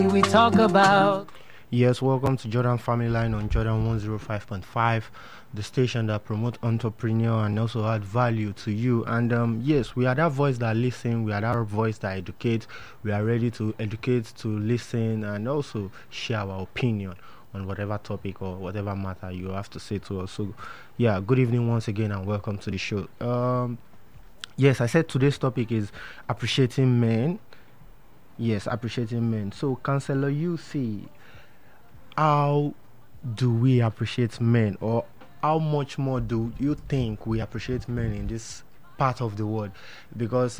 We talk about. Yes, welcome to Jordan Family Line on Jordan 105.5, the station that promotes entrepreneur and also add value to you. And yes, we are that voice that listen, we are that voice that educates. We are ready to educate, to listen, and also share our opinion on whatever topic or whatever matter you have to say to us. So, yeah, good evening once again and welcome to the show. Yes, I said today's topic is appreciating men. Yes, appreciating men. So, Counselor, you see, how do we appreciate men, or how much more do you think we appreciate men in this part of the world? Because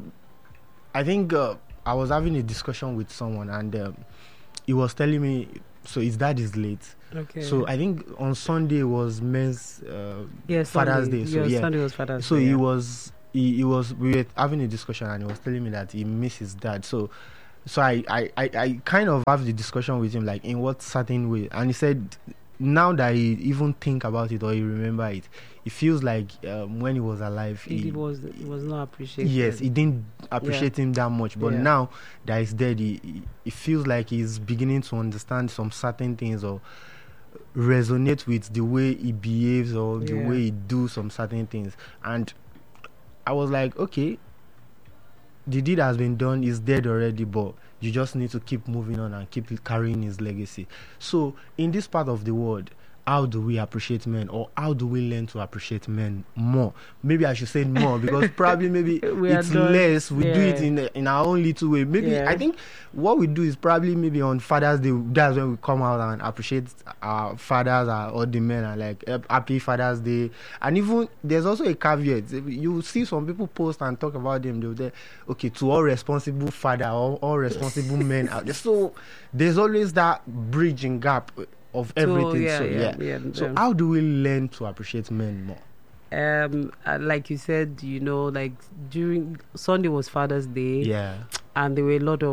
I think I was having a discussion with someone, and he was telling me, so his dad is late. Okay. So I think on Sunday was men's Father's Day. So Sunday was Father's so Day. he was we were having a discussion, and he was telling me that he missed his dad. So I kind of have the discussion with him, like in what certain way, and he said now that he even think about it or he remember it, it feels like when he was alive He was not appreciated. yes, he didn't appreciate him that much, but now that he's dead, he feels like he's beginning to understand some certain things or resonate with the way he behaves or the way he do some certain things. And I was like, okay, the deed has been done, is dead already, but you just need to keep moving on and keep carrying his legacy. So in this part of the world, how do we appreciate men, or how do we learn to appreciate men more? Maybe I should say more, because probably maybe it's less. We do it in our own little way. Maybe I think what we do is probably maybe on Father's Day, that's when we come out and appreciate our fathers or the men, and like happy Father's Day. And even there's also a caveat. You see some people post and talk about them, they'll say, okay, to all responsible father or all responsible men out there. So there's always that bridging gap of everything. So how do we learn to appreciate men more? Like you said, like during Sunday was Father's Day, and there were a lot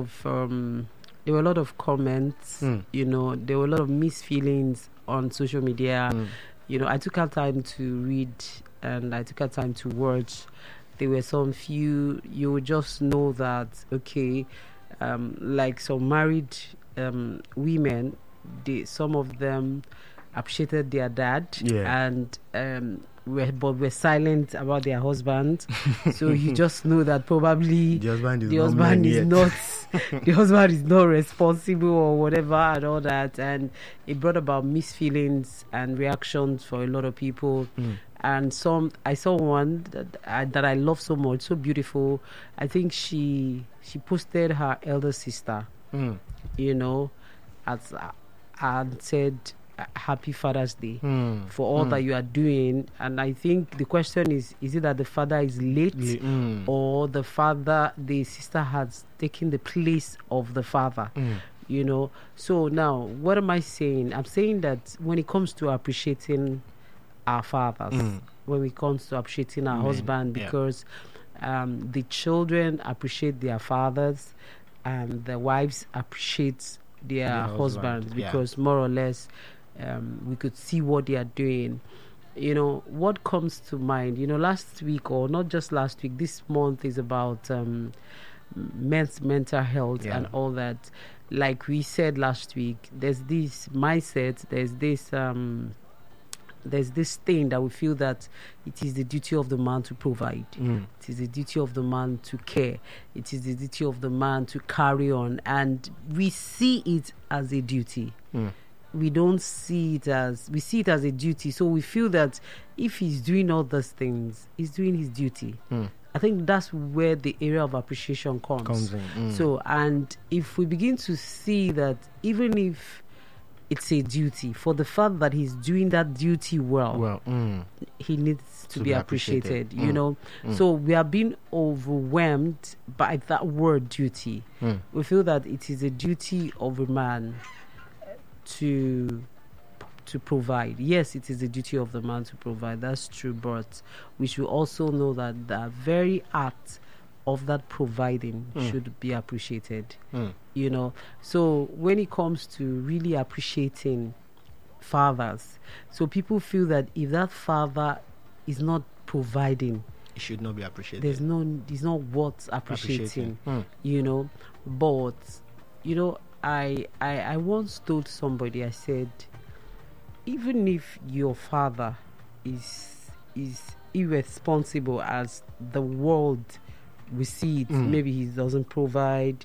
of comments. There were a lot of mixed feelings on social media. I took out time to read, and I took out time to watch. There were some few, you would just know that, okay, like some married women, some of them appreciated their dad, and were silent about their husband. So you just know that probably the husband is not responsible or whatever and all that, and it brought about mixed feelings and reactions for a lot of people. And I saw one that I love so much, so beautiful. I think she posted her elder sister, as and said Happy Father's Day for all that you are doing. And I think the question is it that the father is late, or the sister has taken the place of the father? So now what am I saying? I'm saying that when it comes to appreciating our fathers, when it comes to appreciating our husband, because the children appreciate their fathers, and the wives appreciate their husbands, because more or less we could see what they are doing. What comes to mind, last week, or not just last week, this month is about men's mental health and all that. Like we said last week, there's this mindset, there's this thing that we feel that it is the duty of the man to provide. It is the duty of the man to care. It is the duty of the man to carry on. And we see it as a duty. We don't see it we see it as a duty. So we feel that if he's doing all those things, he's doing his duty. I think that's where the area of appreciation comes in. So, and if we begin to see that even if it's a duty, for the fact that he's doing that duty well, he needs to be appreciated. So we are being overwhelmed by that word duty. We feel that it is a duty of a man to provide. Yes, it is the duty of the man to provide, that's true, but we should also know that the very act of that providing should be appreciated. So when it comes to really appreciating fathers, so people feel that if that father is not providing, it should not be appreciated. It's not worth appreciating. But I once told somebody, I said, even if your father is irresponsible as the world we see it, maybe he doesn't provide,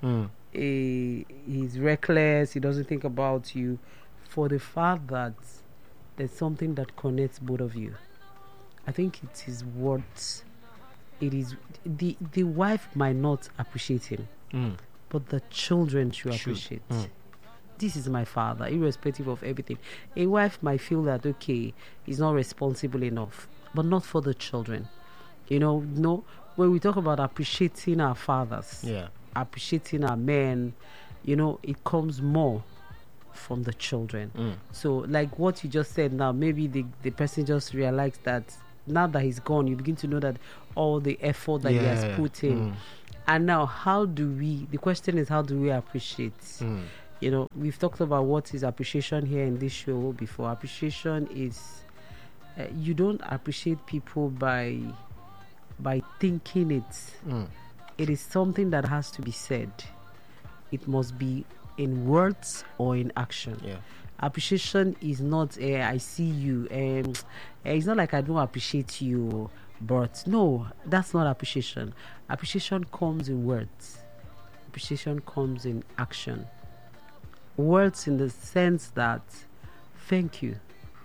he's reckless, he doesn't think about you, for the fact that there's something that connects both of you, I think it is what it is. The wife might not appreciate him, but the children should appreciate. This is my father, irrespective of everything. A wife might feel that, okay, he's not responsible enough, but not for the children. No, when we talk about appreciating our fathers, appreciating our men, it comes more from the children. So like what you just said now, maybe the person just realized that now that he's gone, you begin to know that all the effort that he has put in. And now the question is, how do we appreciate? We've talked about what is appreciation here in this show before. Appreciation is, you don't appreciate people by thinking it. It is something that has to be said. It must be in words or in action. Appreciation is not I see you, it's not like I don't appreciate you, but no, that's not appreciation. Appreciation comes in words. Appreciation comes in action. Words in the sense that, thank you,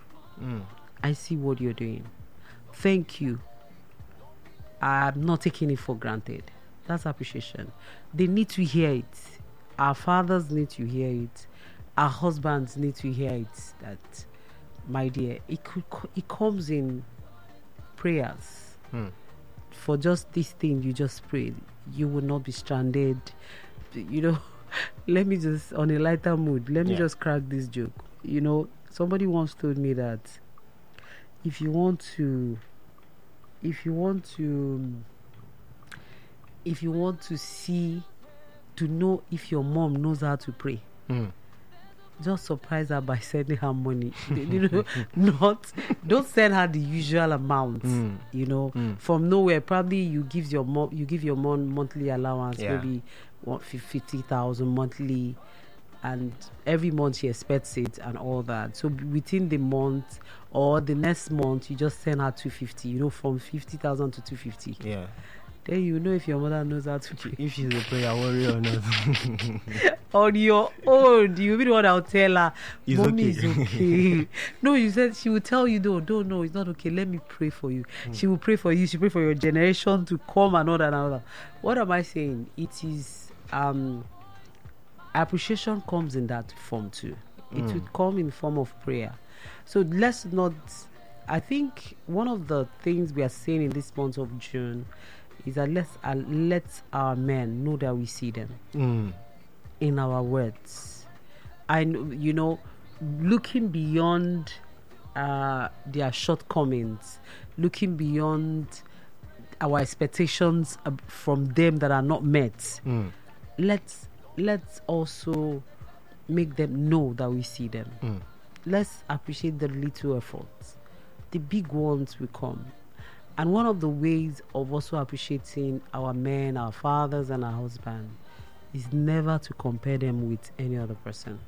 I see what you're doing, thank you, I'm not taking it for granted. That's appreciation. They need to hear it. Our fathers need to hear it. Our husbands need to hear it. That, my dear, it comes in prayers. For just this thing you just prayed, you will not be stranded. Let me just, on a lighter mood, let me just crack this joke. Somebody once told me that if you want to see, to know if your mom knows how to pray, just surprise her by sending her money. Don't send her the usual amount. From nowhere. Probably you give your mom monthly allowance, maybe 50,000 monthly, and every month she expects it and all that. So within the month or the next month, you just send her 250. From 50,000 to 250. Then you know if your mother knows how to pray. If she's a prayer warrior or not. On your own, you'll be the one that will tell her, Mommy okay. is okay. No, you said she will tell you, no, it's not okay. Let me pray for you. She will pray for you. She pray for your generation to come and all that and all that. What am I saying? It is appreciation comes in that form too. It would come in form of prayer. So let's not. I think one of the things we are saying in this month of June is that let our men know that we see them in our words. Looking beyond their shortcomings, looking beyond our expectations from them that are not met. Let's also make them know that we see them. Let's appreciate the little efforts. The big ones will come. And one of the ways of also appreciating our men, our fathers, and our husbands is never to compare them with any other person.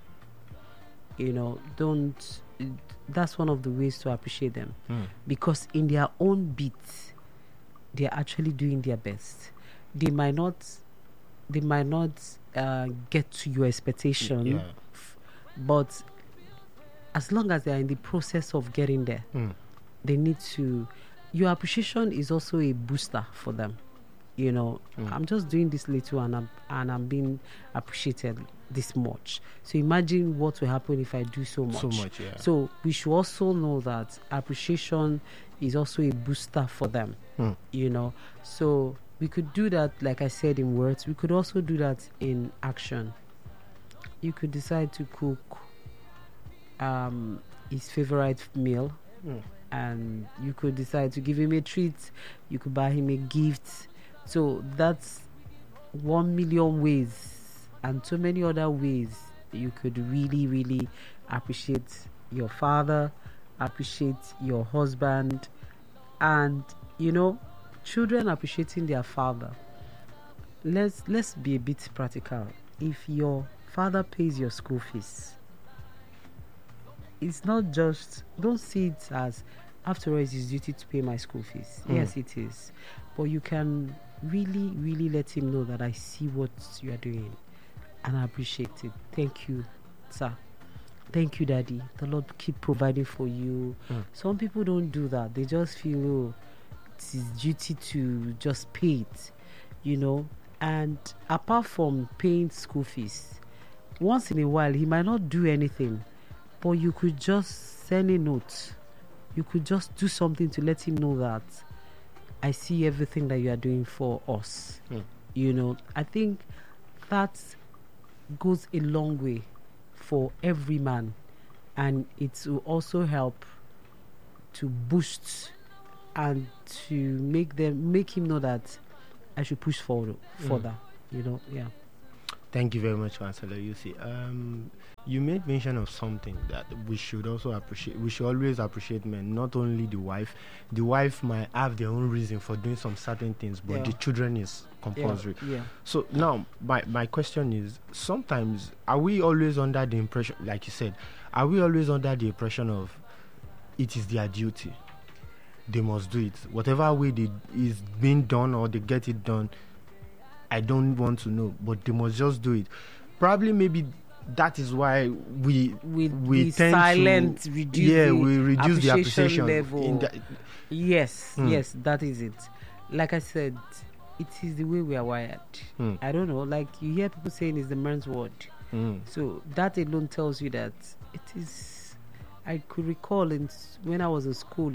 That's one of the ways to appreciate them. Because in their own beats, they're actually doing their best. They might not get to your expectation, but as long as they're in the process of getting there, they need to. Your appreciation is also a booster for them. I'm just doing this little and I'm being appreciated this much. So imagine what will happen if I do so much. So we should also know that appreciation is also a booster for them. So we could do that, like I said, in words. We could also do that in action. You could decide to cook his favorite meal, and you could decide to give him a treat. You could buy him a gift. So that's 1 million ways, and so many other ways you could really, really appreciate your father, appreciate your husband, and children appreciating their father. Let's be a bit practical. If your father pays your school fees, it's not just, don't see it as, after all, it's his duty to pay my school fees. Yes, it is. But you can really, really let him know that I see what you are doing and I appreciate it. Thank you, sir. Thank you, Daddy. The Lord keep providing for you. Some people don't do that. They just feel, oh, it's his duty to just pay it, you know. And apart from paying school fees, once in a while, he might not do anything, but you could just send a note. You could just do something to let him know that I see everything that you are doing for us. You know, I think that goes a long way for every man, and it will also help to boost and to make him know that I should push forward further. You know, yeah. Thank you very much, Chancellor. You see, you made mention of something that we should also appreciate. We should always appreciate men, not only the wife. The wife might have their own reason for doing some certain things, but the children is compulsory. Yeah. So now, my question is, sometimes, are we always under the impression, like you said, are we always under the impression of it is their duty? They must do it. Whatever way is being done or they get it done, I don't want to know, but they must just do it. Probably, maybe that is why we tend silent, to reduce the appreciation level. Yes, that is it. Like I said, it is the way we are wired. I don't know. Like you hear people saying, it's the man's word. So that alone tells you that it is. I could recall when I was in school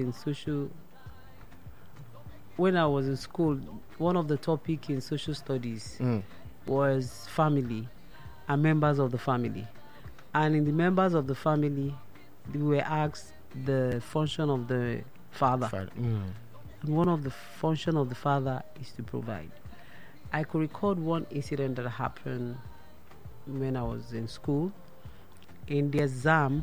one of the topic in social studies was family and members of the family. And in the members of the family, we were asked the function of the father. And one of the function of the father is to provide. I could recall one incident that happened when I was in school. In the exam,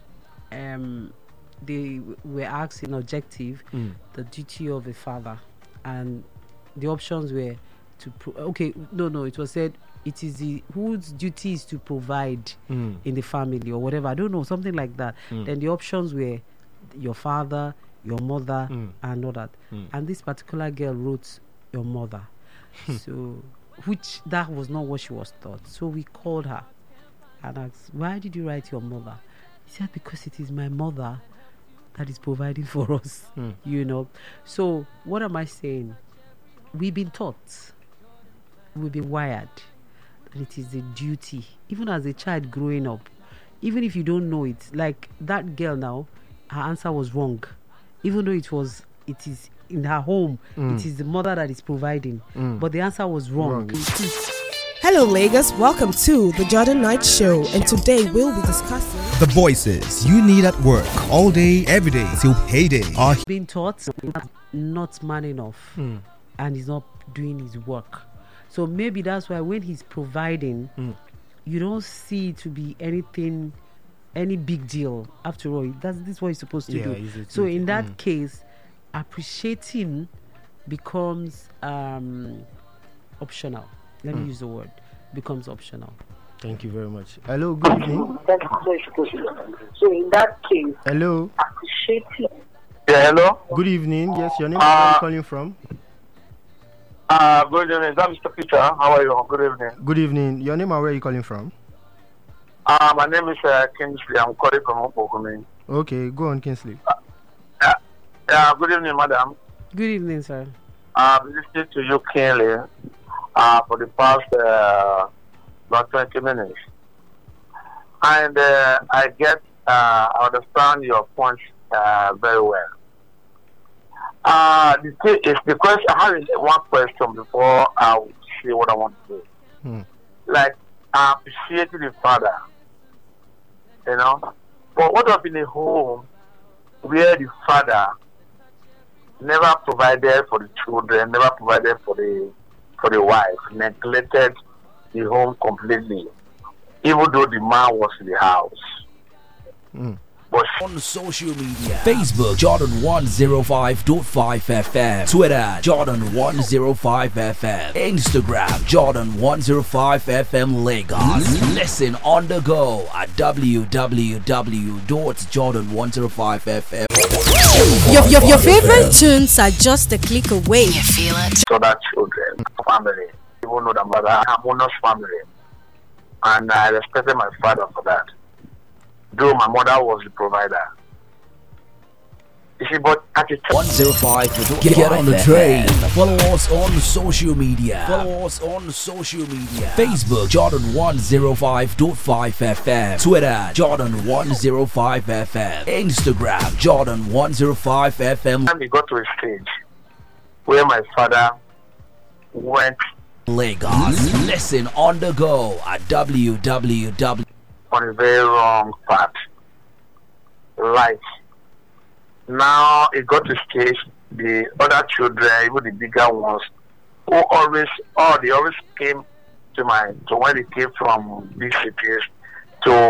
they were asked in objective the duty of a father, and the options were it was said it is whose duty is to provide in the family or whatever, I don't know, something like that. Then the options were your father, your mother, and all that. And this particular girl wrote your mother. So which that was not what she was taught. So we called her and asked, why did you write your mother? He said, because it is my mother that is providing for us, you know. So what am I saying? We've been taught, we've been wired that it is a duty, even as a child growing up, even if you don't know it. Like that girl now, her answer was wrong, even though it is in her home, it is the mother that is providing, but the answer was wrong. Hello Lagos, welcome to the Jordan Knight Show, and today we'll be discussing the voices you need at work all day, every day till payday. Are being taught not man enough, and he's not doing his work. So maybe that's why when he's providing, you don't see it to be any big deal. After all, this is what he's supposed to do. So in that case, appreciating becomes optional. Let me use the word. Becomes optional. Thank you very much. Hello, good evening. So in that case, hello. Appreciating. Yeah, hello. Good evening. Yes, your name is where are you calling from? Good evening. Is that Mr. Peter? How are you? Good evening. Good evening. Your name and where are you calling from? My name is Kingsley. I'm calling from Opokume. Okay, go on, Kingsley. Good evening, madam. Good evening, sir. I'm listening to you keenly for the past about 20 minutes. And I understand your points very well. The question, I have one question before I will say what I want to do. Like, I appreciate the father, you know. But what if in a home where the father never provided for the children, never provided for the wife, neglected the home completely, even though the man was in the house? But on social media, Facebook Jordan 105.5 FM, Twitter Jordan 105 FM, Instagram Jordan 105 FM Lagos. Listen on the go at www.jordan105fm. Your favorite tunes are just a click away. You feel it? So that children, family, even know that mother, I'm honest family, and I respected my father for that. Though my mother was the provider. You see, but at the time, 105. Get on the train. Follow us on social media. Facebook Jordan 105.5 FM. Twitter Jordan 105 FM. Instagram Jordan 105 FM. we got to a stage where my father went Lagos. Listen on the go at www. on a very wrong path. Like now, it got to stage the other children, even the bigger ones, they always came to when they came from big cities to